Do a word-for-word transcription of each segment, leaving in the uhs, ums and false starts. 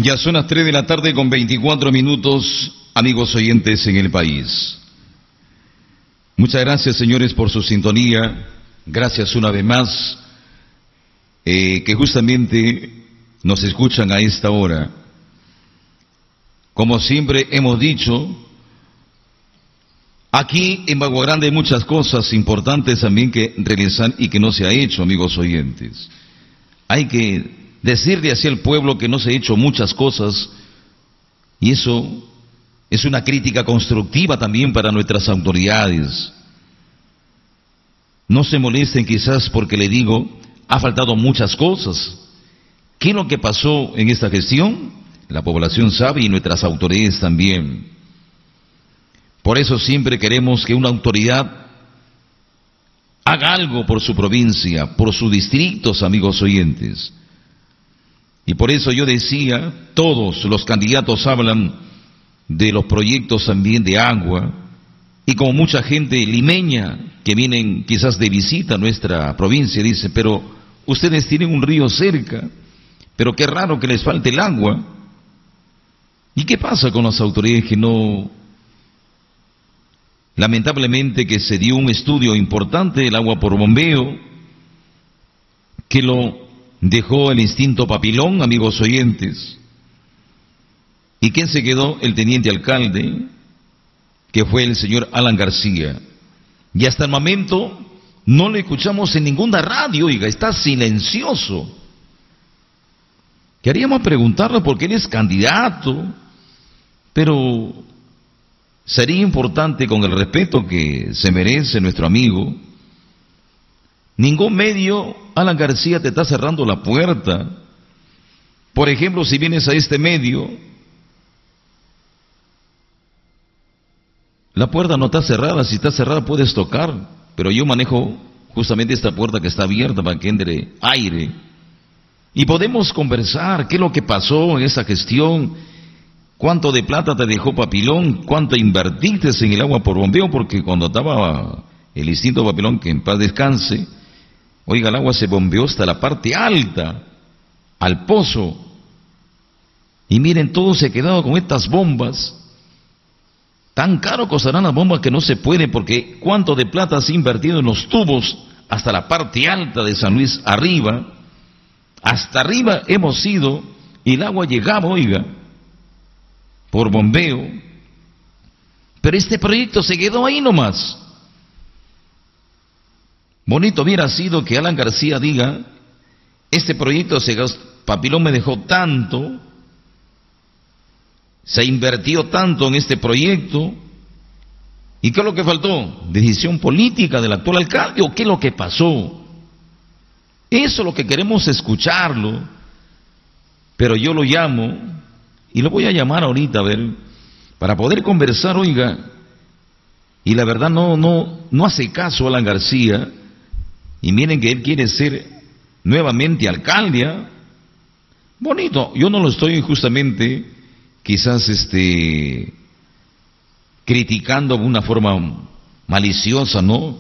Ya son las tres de la tarde con veinticuatro minutos, amigos oyentes en el país. Muchas gracias, señores, por su sintonía. Gracias una vez más, eh, que justamente nos escuchan a esta hora. Como siempre hemos dicho, aquí en Bagua Grande hay muchas cosas importantes también que realizar y que no se ha hecho, amigos oyentes. Hay que decirle hacia el pueblo que no se ha hecho muchas cosas, y eso es una crítica constructiva también para nuestras autoridades. No se molesten quizás porque le digo, ha faltado muchas cosas. ¿Qué es lo que pasó en esta gestión? La población sabe y nuestras autoridades también. Por eso siempre queremos que una autoridad haga algo por su provincia, por sus distritos, amigos oyentes. Y por eso yo decía, todos los candidatos hablan de los proyectos también de agua, y como mucha gente limeña que vienen quizás de visita a nuestra provincia, dice, pero ustedes tienen un río cerca, pero qué raro que les falte el agua. ¿Y qué pasa con las autoridades que no? Lamentablemente que se dio un estudio importante del agua por bombeo, que lo dejó el instinto papilón, amigos oyentes. ¿Y quién se quedó? El teniente alcalde, que fue el señor Alan García. Y hasta el momento no le escuchamos en ninguna radio, oiga, está silencioso. Queríamos preguntarle porque él es candidato, pero sería importante, con el respeto que se merece nuestro amigo, ningún medio, Alan García, te está cerrando la puerta. Por ejemplo, si vienes a este medio, la puerta no está cerrada. Si está cerrada puedes tocar, pero yo manejo justamente esta puerta que está abierta para que entre aire. Y podemos conversar qué es lo que pasó en esa gestión, cuánto de plata te dejó Papilón, cuánto invertiste en el agua por bombeo, porque cuando estaba el instinto Papilón, que en paz descanse, oiga, el agua se bombeó hasta la parte alta, al pozo. Y miren, todo se ha quedado con estas bombas. Tan caro costarán las bombas que no se puede, porque cuánto de plata se ha invertido en los tubos hasta la parte alta de San Luis arriba. Hasta arriba hemos ido y el agua llegaba, oiga, por bombeo. Pero este proyecto se quedó ahí nomás. Bonito hubiera sido que Alan García diga, este proyecto se gastó, Papilón me dejó tanto, se invirtió tanto en este proyecto. ¿Y qué es lo que faltó? ¿Decisión política del actual alcalde o qué es lo que pasó? Eso es lo que queremos escucharlo. Pero yo lo llamo, y lo voy a llamar ahorita, a ver, para poder conversar, oiga. Y la verdad no, no, no hace caso a Alan García. Y miren que él quiere ser nuevamente alcalde. ¿eh? Bonito, yo no lo estoy justamente quizás este criticando de una forma maliciosa, ¿no?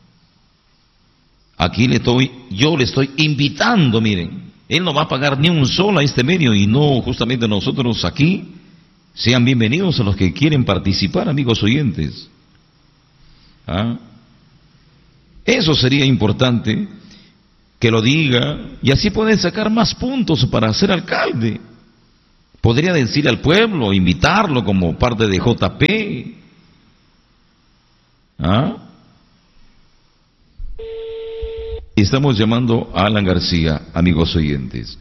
Aquí le estoy, yo le estoy invitando, miren, él no va a pagar ni un sol a este medio, y no justamente nosotros aquí. Sean bienvenidos a los que quieren participar, amigos oyentes. ¿Ah? Eso sería importante que lo diga, y así pueden sacar más puntos para ser alcalde. Podría decir al pueblo, invitarlo como parte de J P. ¿Ah? Estamos llamando a Alan García, amigos oyentes.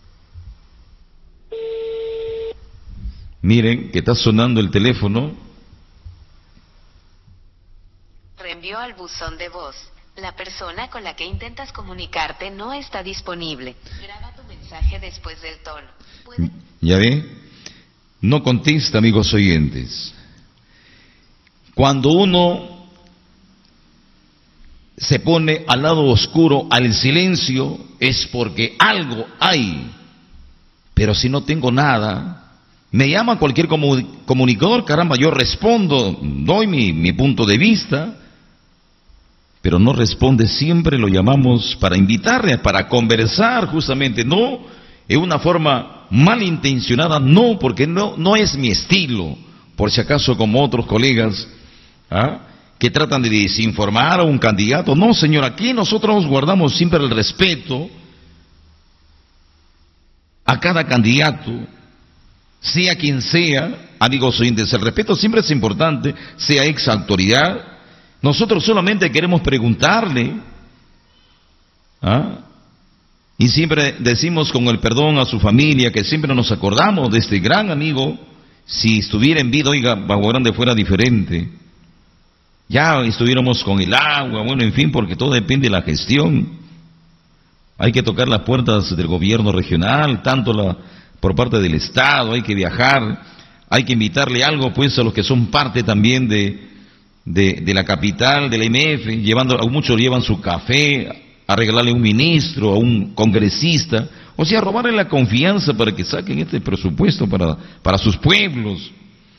Miren que está sonando el teléfono. Reenvió al buzón de voz. La persona con la que intentas comunicarte no está disponible. Graba tu mensaje después del tono. ¿Puede... ¿Ya ve? No contesta, amigos oyentes. Cuando uno se pone al lado oscuro, al silencio, es porque algo hay. Pero si no tengo nada, me llama cualquier comunicador, caramba, yo respondo, doy mi, mi punto de vista, pero no responde. Siempre lo llamamos para invitarle, para conversar justamente, no en una forma malintencionada, no, porque no, no es mi estilo, por si acaso como otros colegas, ¿ah?, que tratan de desinformar a un candidato. No, señor, aquí nosotros guardamos siempre el respeto a cada candidato, sea quien sea, amigos oyentes. El respeto siempre es importante, sea ex autoridad. Nosotros solamente queremos preguntarle, ¿ah?, y siempre decimos con el perdón a su familia que siempre nos acordamos de este gran amigo. Si estuviera en vida, oiga, Bajo Grande fuera diferente. Ya estuviéramos con el agua, bueno, en fin, porque todo depende de la gestión. Hay que tocar las puertas del gobierno regional, tanto la, por parte del Estado, hay que viajar, hay que invitarle algo, pues, a los que son parte también de, de, de la capital, de la M F, llevando, muchos llevan su café, a regalarle a un ministro, a un congresista, o sea, a robarle la confianza para que saquen este presupuesto para, para sus pueblos.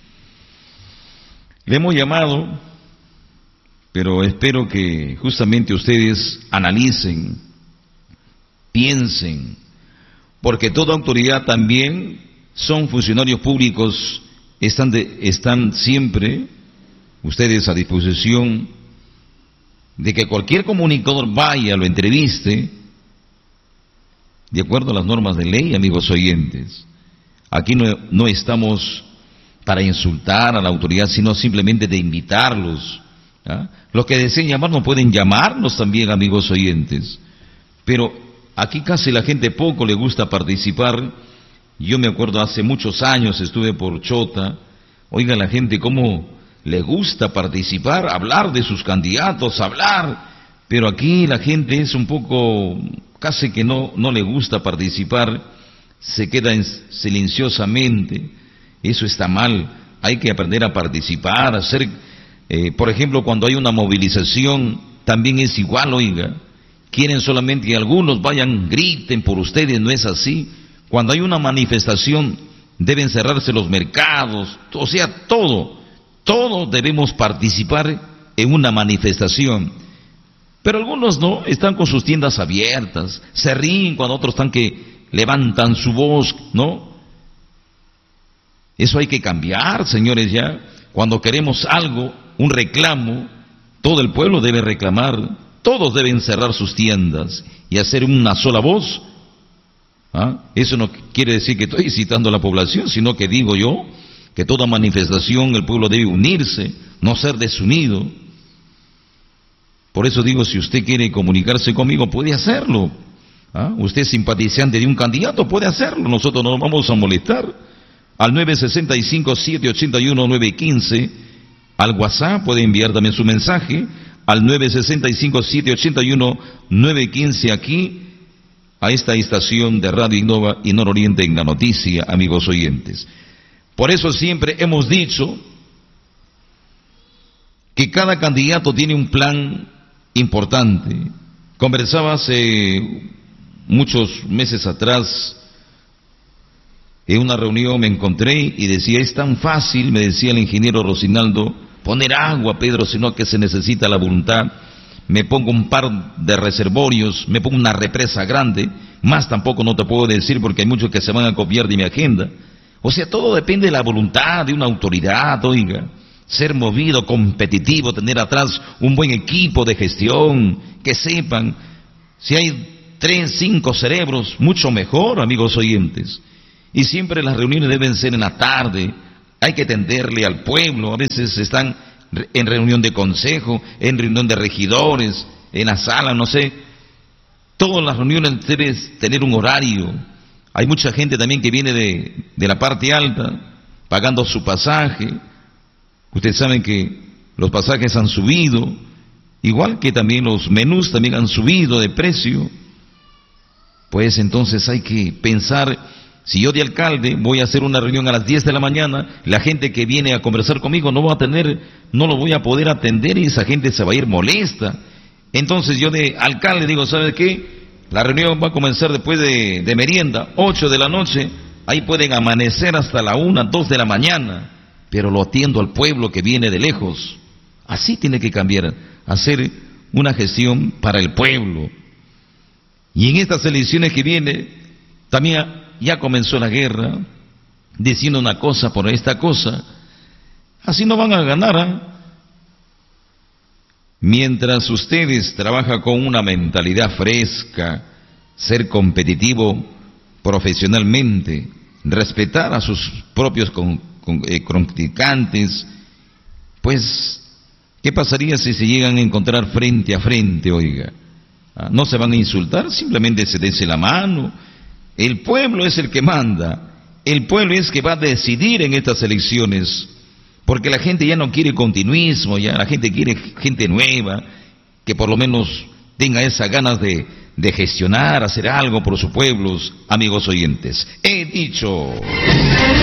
Le hemos llamado, pero espero que justamente ustedes analicen, piensen, porque toda autoridad también son funcionarios públicos, están, de, están siempre ustedes a disposición de que cualquier comunicador vaya, lo entreviste, de acuerdo a las normas de ley, amigos oyentes. Aquí no, no estamos para insultar a la autoridad, sino simplemente de invitarlos. ¿Ah? Los que deseen llamarnos pueden llamarnos también, amigos oyentes. Pero aquí casi la gente poco le gusta participar. Yo me acuerdo hace muchos años estuve por Chota. Oiga, la gente cómo le gusta participar, hablar de sus candidatos, hablar. Pero aquí la gente es un poco, casi que no, no le gusta participar, se queda en, silenciosamente. Eso está mal. Hay que aprender a participar, a hacer... Eh, por ejemplo, cuando hay una movilización, también es igual, oiga. Quieren solamente que algunos vayan, griten por ustedes, no es así. Cuando hay una manifestación, deben cerrarse los mercados, o sea, todo, todos debemos participar en una manifestación. Pero algunos no, están con sus tiendas abiertas, se ríen cuando otros están que levantan su voz, ¿no? Eso hay que cambiar, señores, ya. Cuando queremos algo, un reclamo, todo el pueblo debe reclamar, todos deben cerrar sus tiendas y hacer una sola voz. ¿Ah? Eso no quiere decir que estoy citando a la población, sino que digo yo que toda manifestación el pueblo debe unirse, no ser desunido. Por eso digo, si usted quiere comunicarse conmigo, puede hacerlo. ¿Ah? Usted es simpatizante de un candidato, puede hacerlo, nosotros no nos vamos a molestar. Al nueve seis cinco, siete ocho uno, nueve uno cinco, al WhatsApp puede enviar también su mensaje, al nueve seis cinco, siete ocho uno, nueve uno cinco, aquí, a esta estación de Radio Innova y Nororiente en la noticia, amigos oyentes. Por eso siempre hemos dicho que cada candidato tiene un plan importante. Conversaba hace muchos meses atrás, en una reunión me encontré y decía, es tan fácil, me decía el ingeniero Rosinaldo, poner agua, Pedro, sino que se necesita la voluntad. Me pongo un par de reservorios, me pongo una represa grande, más tampoco no te puedo decir porque hay muchos que se van a copiar de mi agenda. O sea, todo depende de la voluntad de una autoridad, oiga, ser movido, competitivo, tener atrás un buen equipo de gestión, que sepan, si hay tres, cinco cerebros, mucho mejor, amigos oyentes. Y siempre las reuniones deben ser en la tarde, hay que atenderle al pueblo, a veces están en reunión de consejo, en reunión de regidores, en la sala, no sé. Todas las reuniones deben tener un horario. Hay mucha gente también que viene de, de la parte alta, pagando su pasaje. Ustedes saben que los pasajes han subido, igual que también los menús también han subido de precio. Pues entonces hay que pensar, si yo de alcalde voy a hacer una reunión a las diez de la mañana, la gente que viene a conversar conmigo no va a tener, no lo voy a poder atender y esa gente se va a ir molesta. Entonces yo de alcalde digo, ¿sabe qué? La reunión va a comenzar después de, de merienda, ocho de la noche, ahí pueden amanecer hasta la una, dos de la mañana, pero lo atiendo al pueblo que viene de lejos. Así tiene que cambiar, hacer una gestión para el pueblo. Y en estas elecciones que viene, también ya comenzó la guerra, diciendo una cosa por esta cosa, así no van a ganar, ¿eh? Mientras ustedes trabajan con una mentalidad fresca, ser competitivo profesionalmente, respetar a sus propios con, con, eh, contrincantes, pues, ¿qué pasaría si se llegan a encontrar frente a frente, oiga? ¿Ah? No se van a insultar, simplemente se dense la mano. El pueblo es el que manda, el pueblo es el que va a decidir en estas elecciones, porque la gente ya no quiere continuismo, ya la gente quiere gente nueva, que por lo menos tenga esas ganas de, de gestionar, hacer algo por sus pueblos, amigos oyentes. He dicho...